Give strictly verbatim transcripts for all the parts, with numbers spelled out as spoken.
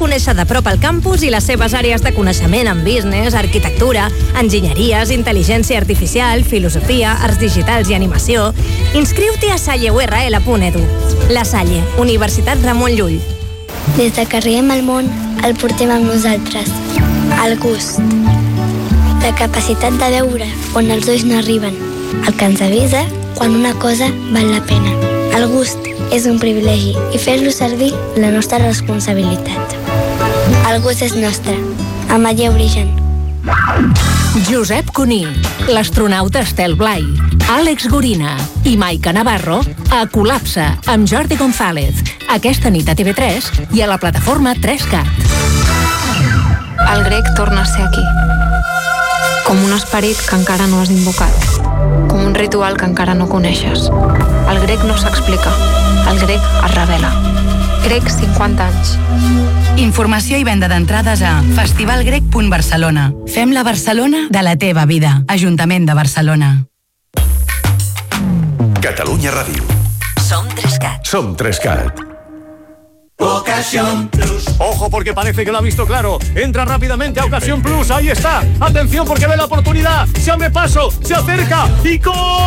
conèixer de prop el campus i les seves àrees de coneixement en business, arquitectura, enginyeries, intel·ligència artificial, filosofia, arts digitals i animació, inscriu-t'hi a salle u erre ele punt edu. La Salle, Universitat Ramon Llull. Des de que arribem al món, el portem amb nosaltres. El gust. La capacitat de veure on els ulls no arriben. El que ens avisa quan una cosa val la pena. El gust és un privilegi i fer-lo servir la nostra responsabilitat. El gust és nostre. Amaia Origen. Josep Cuní, l'astronauta Estel Blai, Àlex Gorina i Maica Navarro a Col·lapse amb Jordi González. Aquesta nit a T V tres i a la plataforma tres cat. El grec torna a ser aquí. Com un esperit que encara no has invocat. Com un ritual que encara no coneixes. El grec no s'explica. El grec es revela. Grec cinquanta anys. Informació i venda d'entrades a festivalgrec punt barcelona. Fem la Barcelona de la teva vida. Ajuntament de Barcelona. Catalunya Ràdio. Som tres cat. Som tres cat. Ocasión Plus. Ojo porque parece que lo ha visto claro. Entra rápidamente a Ocasión Plus. Ahí está. Atención porque ve la oportunidad. Se abre paso. Se acerca. Y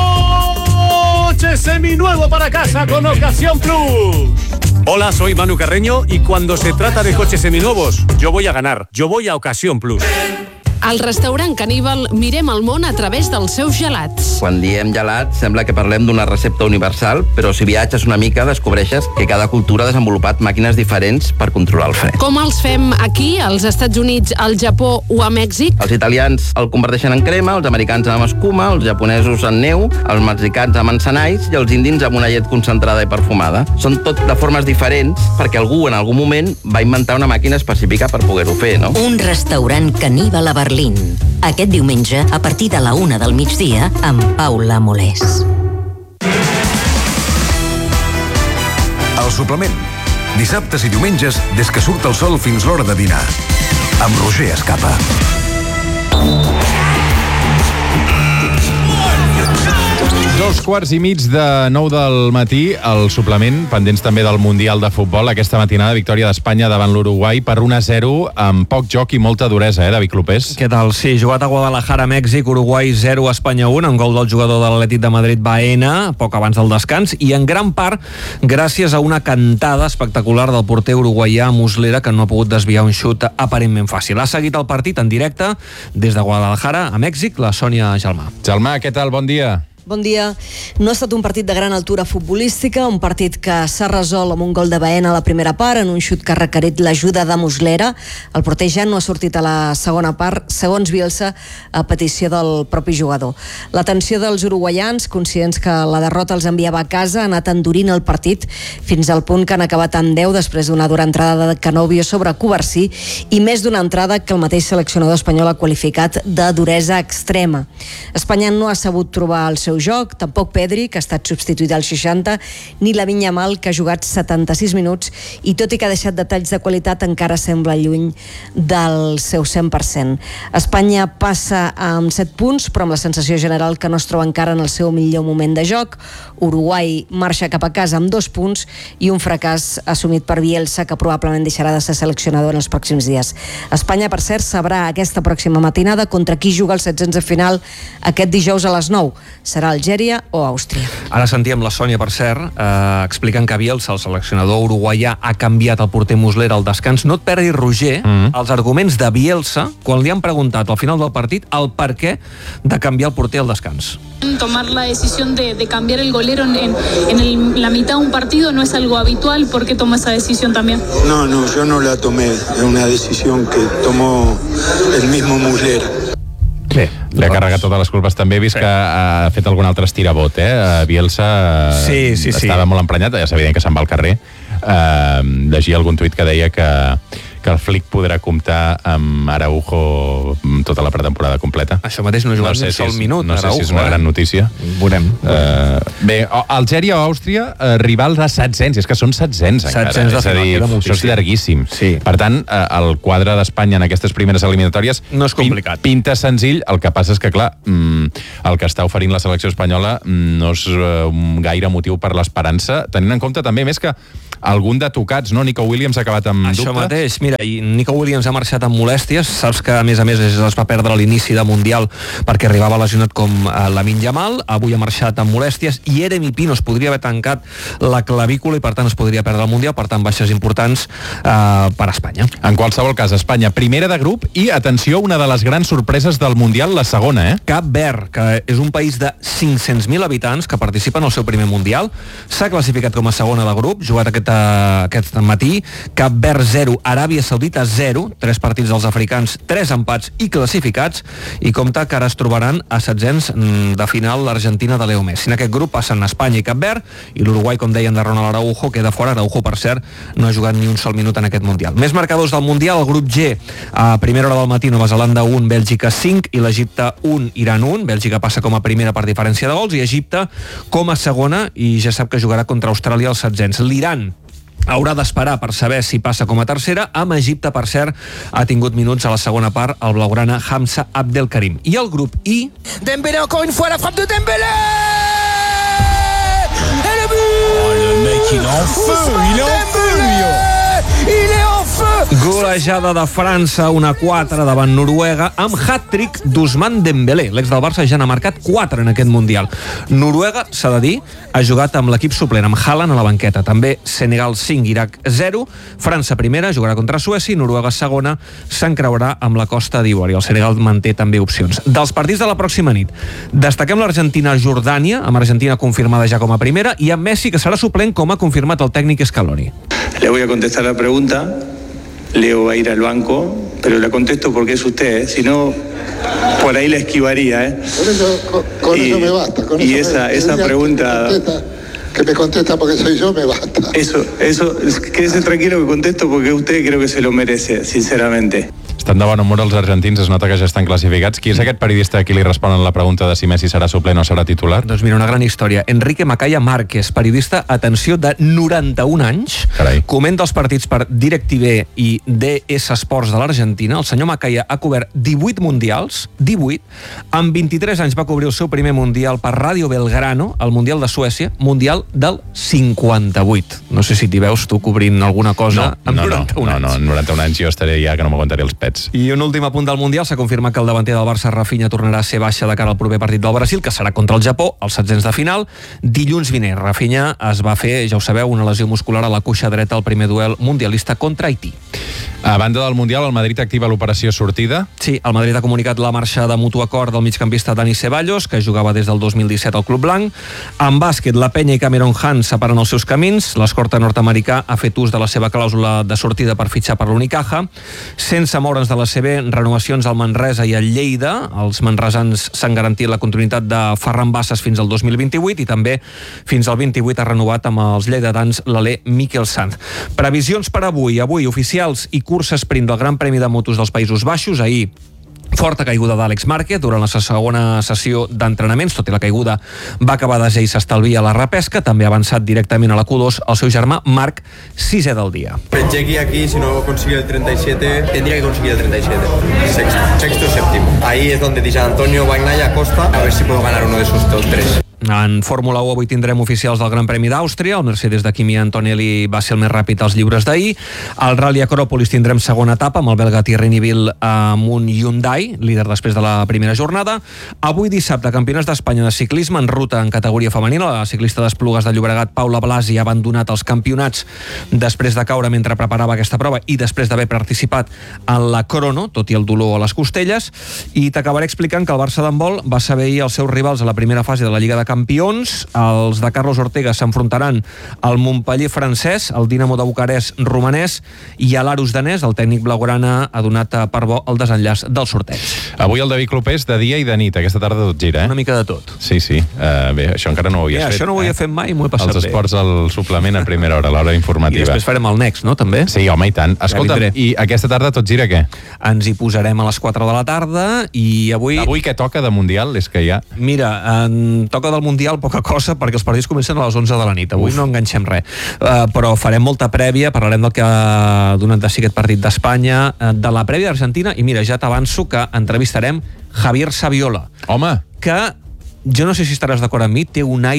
coche seminuevo para casa con Ocasión Plus. Hola, soy Manu Carreño y cuando se trata de coches seminuevos, yo voy a ganar. Yo voy a Ocasión Plus. Al restaurant Caníbal mirem el món a través dels seus gelats. Quan diem gelat, sembla que parlem d'una recepta universal, però si viatges una mica descobreixes que cada cultura ha desenvolupat màquines diferents per controlar el fred. Com els fem aquí, als Estats Units, al Japó o a Mèxic? Els italians el converteixen en crema, els americans amb escuma, els japonesos en neu, els mexicans amb encenalls i els indins amb una llet concentrada i perfumada. Són tot de formes diferents perquè algú en algun moment va inventar una màquina específica per poder-ho fer, no? Un restaurant Caníbal a Berlín. Aquest diumenge, a partir de la una del migdia, amb Paula Molés. El suplement. Dissabtes i diumenges, des que surt el sol fins l'hora de dinar. Amb Roger Escapa. Dos quarts i mig de nou del matí, el suplement, pendents també del Mundial de Futbol. Aquesta matinada, victòria d'Espanya davant l'Uruguai per un a zero, amb poc joc i molta duresa, eh, David Clopés? Què tal? Sí, jugat a Guadalajara, Mèxic, Uruguai zero, Espanya un, amb gol del jugador de l'Atlètic de Madrid, Baena, poc abans del descans, i en gran part gràcies a una cantada espectacular del porter uruguaià Muslera, que no ha pogut desviar un xut aparentment fàcil. Ha seguit el partit en directe des de Guadalajara a Mèxic, la Sònia Gelmà. Gelmà, què tal? Bon dia. Bon dia. No ha estat un partit de gran altura futbolística, un partit que s'ha resolt amb un gol de Baena a la primera part, en un xut que ha requerit l'ajuda de Muslera. El porter ja no ha sortit a la segona part, segons Bielsa, a petició del propi jugador. La tensió dels uruguaians, conscients que la derrota els enviava a casa, ha anat endurint el partit fins al punt que han acabat en deu després d'una dura entrada de Canovio sobre Covarsí i més d'una entrada que el mateix seleccionador espanyol ha qualificat de duresa extrema. Espanya no ha sabut trobar el seu joc, tampoc Pedri, que ha estat substituït als seixanta, ni Lamine Yamal, que ha jugat setanta-sis minuts i tot i que ha deixat detalls de qualitat encara sembla lluny del seu cent per cent. Espanya passa amb set punts, però amb la sensació general que no es troba encara en el seu millor moment de joc. Uruguai marxa cap a casa amb dos punts i un fracàs assumit per Bielsa, que probablement deixarà de ser seleccionador en els pròxims dies. Espanya, per cert, sabrà aquesta pròxima matinada contra qui juga el setzents de final aquest dijous a les nou. Serà Algèria o Àustria. Ara sentíem la Sònia, per cert, eh, explicant que Bielsa, el seleccionador uruguaià, ha canviat el porter Muslera al descans. No et perdis, Roger, mm. els arguments de Bielsa quan li han preguntat al final del partit el per què de canviar el porter al descans. Tomar la decisión de, de cambiar el golero en, en, en el, la mitad de un partido no es algo habitual. ¿Por qué toma esa decisión también? No, no, yo no la tomé. Es una decisión que tomó el mismo Muslera. Bé, li ha carregat totes les culpes també. He vist sí. que ha fet algun altre estirabot, eh? Bielsa sí, sí, sí. estava molt emprenyat, ja és evident que se'n va al carrer. Uh, llegia algun tuit que deia que, que el Flick podrà comptar amb Araujo tota la pretemporada completa. Això mateix no ha jugat no sé un sol si és, minut. No Araujo, sé si és una eh? gran notícia. Veurem. Uh, bé, Algèria o Àustria, uh, rivals a setzents. És que són setzents encara. Setzents de és a dir, això és llarguíssim. Sí. Per tant, uh, el quadre d'Espanya en aquestes primeres eliminatòries no és complicat. Pinta senzill. El que passa és que, clar, mm, el que està oferint la selecció espanyola no és uh, un gaire motiu per l'esperança, tenint en compte també més que algun de tocats, no? Nico Williams ha acabat amb Això dubtes. mateix, mira, i Nico Williams ha marxat amb molèsties, saps que a més a més es va perdre a l'inici de Mundial perquè arribava lesionat com Lamine Yamal, avui ha marxat amb molèsties, i Yeremy Pino es podria haver tancat la clavícula i per tant es podria perdre el Mundial, per tant baixes importants eh, per a Espanya. En qualsevol cas, Espanya primera de grup i, atenció, una de les grans sorpreses del Mundial, la segona, eh? Cap Verd, que és un país de cinc-cents mil habitants que participa en el seu primer Mundial, s'ha classificat com a segona de grup, jugat aquest, aquest matí. Cap Verd zero, Aràbia Saudita zero, tres partits dels africans, tres empats i classificats, i compta que ara es trobaran a setzents de final l'Argentina de Leo Messi. En aquest grup passen Espanya i Cap Verd, i l'Uruguai, com deien, de Ronald Araujo, queda fora. Araujo, per cert, no ha jugat ni un sol minut en aquest Mundial. Més marcadors del Mundial, el grup G, a primera hora del matí, Nova Zelanda un, Bèlgica cinc, i l'Egipte un, Iran un. Bèlgica passa com a primera per diferència de gols, i Egipte com a segona, i ja sap que jugarà contra Austràlia als setzents. L'Iran haurà d'esperar per saber si passa com a tercera. Amb Egipte, per cert, ha tingut minuts a la segona part el blaugrana Hamza Abdelkarim. I el grup I... Dembélé, encore une fois, la frappe de Dembélé! Et le but! Oh, le mec, il est en feu! Il est en feu, lui! Il est en feu! Golejada de França, una quatre davant Noruega, amb hat-trick d'Ousmane Dembélé. L'ex del Barça ja n'ha marcat quatre en aquest Mundial. Noruega, s'ha de dir, ha jugat amb l'equip suplent, amb Haaland a la banqueta. També Senegal cinc, Iraq zero. França primera, jugarà contra Suècia, i Noruega segona, s'encreurà amb la Costa d'Ivori. El Senegal manté també opcions. Dels partits de la pròxima nit, destaquem l'Argentina-Jordània, amb Argentina confirmada ja com a primera, i amb Messi, que serà suplent, com ha confirmat el tècnic Scaloni. Le voy a contestar la pregunta. Leo va a ir al banco, pero le contesto porque es usted, ¿eh? Si no, por ahí la esquivaría, ¿eh? Con eso, con, con y, eso me basta. Con y eso esa, me, esa pregunta... Que me, contesta, que me contesta porque soy yo, me basta. Eso, eso, quédese tranquilo que contesto porque usted creo que se lo merece, sinceramente. Estan de bon humor els argentins, es nota que ja estan classificats. Qui és aquest periodista a qui li responen la pregunta de si Messi serà suplent o serà titular? Doncs mira, una gran història. Enrique Macaya Márquez, periodista, atenció, de noranta-un anys. Carai. Comenta els partits per DirecTV i D S Sports de l'Argentina. El senyor Macaya ha cobert divuit mundials, divuit. Amb vint-i-tres anys va cobrir el seu primer mundial per Ràdio Belgrano, el Mundial de Suècia, Mundial del cinquanta-vuit. No sé si t'hi veus tu cobrint alguna cosa no, amb no, noranta-un no, anys. no, no, noranta-un anys jo estaré ja que no m'aguantaré els pets. I un últim apunt del Mundial, s'ha confirmat que el davanter del Barça, Rafinha, tornarà a ser baixa de cara al proper partit del Brasil, que serà contra el Japó, als setzents de final. Dilluns vinent, Rafinha es va fer, ja ho sabeu, una lesió muscular a la cuixa dreta al primer duel mundialista contra Haití. A banda del Mundial, el Madrid activa l'operació sortida? Sí, el Madrid ha comunicat la marxa de mutu acord del migcampista Dani Ceballos, que jugava des del dos mil disset al Club Blanc. En bàsquet, la Penya i Cameron Hunt separen els seus camins. L'escorta nord-americà ha fet ús de la seva clàusula de sortida per fitxar per l'Unicaja. Sense moure's de la C B, renovacions al Manresa i al Lleida. Els manresans s'han garantit la continuïtat de Ferran Bassas fins al dos mil vint-i-vuit, i també fins al vint-i-vuit ha renovat amb els lleidatans l'alè Miquel Sanz. Previsions per avui. Avui, oficials i cursa sprint del Gran Premi de Motos dels Països Baixos. Ahir, forta caiguda d'Àlex Márquez durant la segona sessió d'entrenaments. Tot i la caiguda va acabar desè i s'estalvia la repesca. També ha avançat directament a la Q dos el seu germà Marc, sisè del dia. Chequi aquí, si no consigue el treinta y siete, tendría que conseguir el treinta y siete. Sexto, sexto o séptimo. Ahí es donde dice Antonio Bagnaia Costa, a ver si puedo ganar uno de esos dos tres. En Fórmula u avui tindrem oficials del Gran Premi d'Àustria. El Mercedes de Kimi Antonelli va ser el més ràpid als lliures d'ahir. Al Rally Acròpolis tindrem segona etapa amb el belga Thierry Neuville amb un Hyundai, líder després de la primera jornada. Avui dissabte, campionats d'Espanya de ciclisme en ruta en categoria femenina. La ciclista d'Esplugues de Llobregat, Paula Blasi, ha abandonat els campionats després de caure mentre preparava aquesta prova i després d'haver participat en la crono, tot i el dolor a les costelles. I t'acabaré explicant que el Barça d'handbol va saber ahir els seus rivals a la primera fase de la Lliga de Campions. Els de Carlos Ortega s'enfrontaran al Montpellier francès, el Dinamo de Bucarest romanès i a l'Arus danès. El tècnic blaugrana ha donat per bo el desenllaç del sorteig. Avui el David Clopés de dia i de nit. Aquesta tarda tot gira, eh? Una mica de tot. Sí, sí. Uh, bé, això encara no ho havies ja, fet. Això no ho havia eh? fet mai i m'ho he passat Els bé. esports al suplement a primera hora, a l'hora informativa. I després farem el Next, no, també? Sí, home, i tant. Escolta, ja i aquesta tarda tot gira què? Ens hi posarem a les quatre de la tarda i avui... Avui què toca de Mundial? És que ja... Mira, en... toca del Mundial poca cosa perquè els partits comencen a les onze de la nit. Avui Uf. no enganxem res. Uh, però farem molta prèvia, parlarem del que ha donat de si aquest partit d'Espanya, uh, de la prèvia d'Argentina, i mira, ja t'avanço que entrevistarem Javier Saviola. Home! Que, jo no sé si estaràs d'acord amb mi, té un aire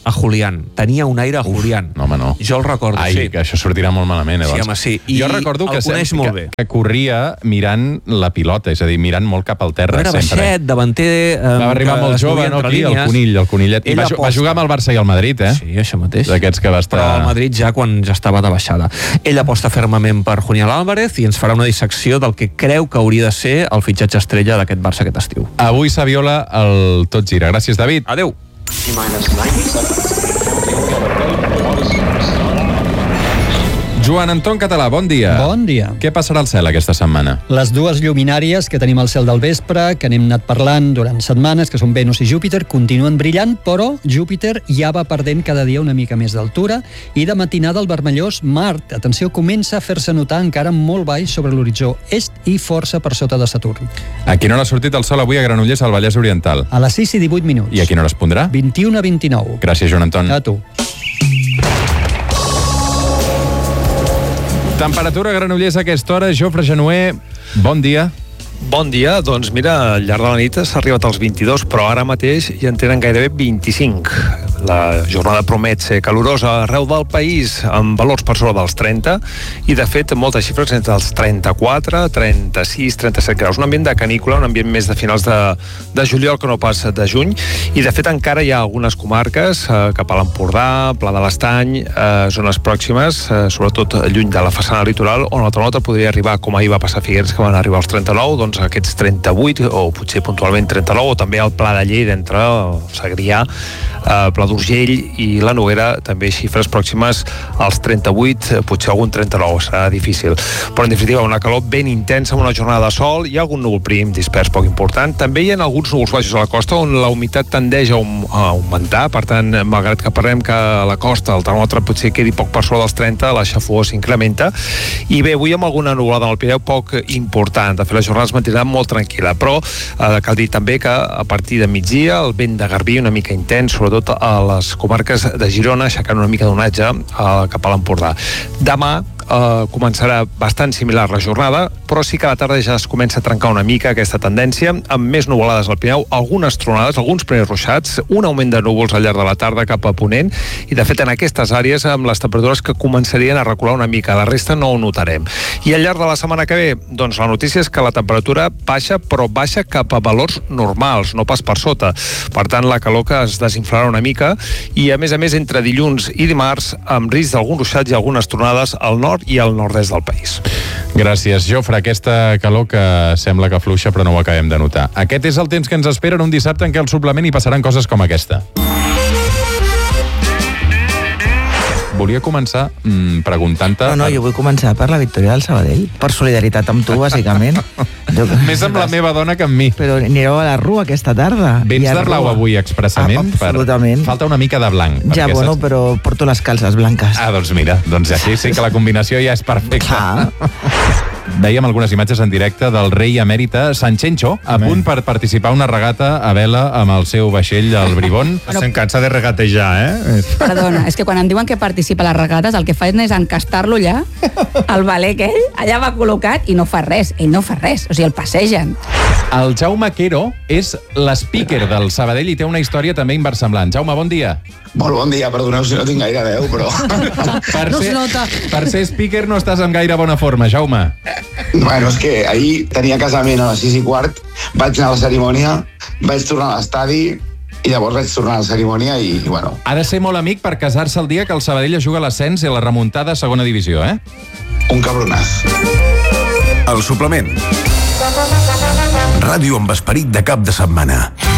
a Julián. Tenia un aire a Julián. No, home, no. Jo el recordo, Ai, sí. que això sortirà molt malament, eh? Sí, Doncs. home, sí. I jo recordo que, el coneix sempre, molt que, bé. que corria mirant la pilota, és a dir, mirant molt cap al terra, Era sempre. baixet, davanter... Eh, va arribar molt jove, no, aquí, el conill, el conillet. I va, va jugar amb el Barça i el Madrid, eh? Sí, això mateix. D'aquests que va estar... Però el Madrid ja quan ja estava de baixada. Ell aposta fermament per Julián Álvarez i ens farà una dissecció del que creu que hauria de ser el fitxatge estrella d'aquest Barça aquest estiu. Avui s'aviola el Tot Gira. Gràcies, David. Adéu. Joan Anton Català, bon dia. Bon dia. Què passarà al cel aquesta setmana? Les dues lluminàries que tenim al cel del vespre, que n'hem anat parlant durant setmanes, que són Venus i Júpiter, continuen brillant, però Júpiter ja va perdent cada dia una mica més d'altura i de matinada el vermellós Mart, atenció, comença a fer-se notar encara molt baix sobre l'horitzó est i força per sota de Saturn. A quina hora ha sortit el sol avui a Granollers, al Vallès Oriental? A les sis i divuit minuts. I a quina hora es pondrà? vint-i-una a vint-i-nou. Gràcies, Joan Anton. A tu. Temperatura a Granollers a aquesta hora. Jofre Genuer, bon dia. Bon dia, doncs mira, al llarg de la nit s'ha arribat als vint-i-dos, però ara mateix ja en tenen gairebé vint-i-cinc. La jornada promet ser calorosa arreu del país, amb valors per sobre dels trenta, i de fet moltes xifres entre els trenta-quatre, trenta-sis, trenta-set graus. Un ambient de canícula, un ambient més de finals de, de juliol que no pas de juny, i de fet encara hi ha algunes comarques, eh, cap a l'Empordà, Pla de l'Estany, eh, zones pròximes, eh, sobretot lluny de la façana litoral, on el termòmetre podria arribar, com ahir va passar a Figueres, que van arribar als trenta-nou, doncs aquests trenta-vuit, o potser puntualment trenta-nou, o també el Pla de Lleida entre el Segrià, eh, Pla d'Urgell i la Noguera, també xifres pròximes als trenta-vuit, potser algun trenta-nou, serà difícil. Però en definitiva una calor ben intensa, una jornada de sol, hi ha algun núvol prim dispers poc important, també hi ha alguns núvols baixos a la costa on la humitat tendeix a, um, a augmentar, per tant, malgrat que parlem que a la costa el termòmetre potser quedi poc per sobre dels trenta, la xafogor s'incrementa, i bé, avui amb alguna nuvolada en el Pirineu poc important, de fet la jornada es mantindrà molt tranquil·la, però eh, cal dir també que a partir de migdia el vent de garbí una mica intens, sobretot a les comarques de Girona, aixecant una mica d'onatge eh, cap a l'Empordà. Demà Uh, començarà bastant similar la jornada, però sí que a la tarda ja es comença a trencar una mica aquesta tendència, amb més nuvolades al Pirineu, algunes tronades, alguns primers ruixats, un augment de núvols al llarg de la tarda cap a Ponent, i de fet en aquestes àrees amb les temperatures que començarien a recular una mica, la resta no ho notarem. I al llarg de la setmana que ve, doncs la notícia és que la temperatura baixa, però baixa cap a valors normals, no pas per sota. Per tant, la calor que es desinflarà una mica, i a més a més entre dilluns i dimarts, amb risc d'alguns ruixats i algunes tronades al nord i al nord-est del país. Gràcies, Jofre. Aquesta calor que sembla que fluixa, però no ho acabem de notar. Aquest és el temps que ens espera en un dissabte en què al suplement hi passaran coses com aquesta. Volia començar mmm, preguntant-te... No, no, jo vull començar per la victòria del Sabadell, per solidaritat amb tu, bàsicament. Jo... Més amb la meva dona que amb mi. Però anireu a la rua aquesta tarda. Vens de blau avui expressament? Ah, absolutament. Per... Falta una mica de blanc. Ja, bueno, saps... però porto les calces blanques. Ah, doncs mira, doncs aquí sí que la combinació ja és perfecta. Clar. Vèiem algunes imatges en directe del rei emèrita Sanchencho, a punt per participar a una regata a vela amb el seu vaixell, el Bribón. Bueno, se'n cansa de regatejar, eh? Perdona, és que quan em diuen que participa a les regates, el que fa és encastar-lo allà, el valer aquell, allà va col·locat i no fa res, ell no fa res, o sigui, el passegen. El Jaume Quero és l'speaker del Sabadell i té una història també inversemblant. Jaume, bon dia. Molt bon dia, perdoneu si no tinc gaire veu, però... per, no ser, per ser speaker no estàs en gaire bona forma, Jaume. Bueno, és que ahir tenia casament a les sis i quart, vaig anar a la cerimònia, vaig tornar a l'estadi i llavors vaig tornar a la cerimònia i, i bueno... Ha de ser molt amic per casar-se el dia que el Sabadell juga a l'ascens i la remuntada a segona divisió, eh? Un cabronàs. El suplement. Ràdio amb esperit de cap de setmana.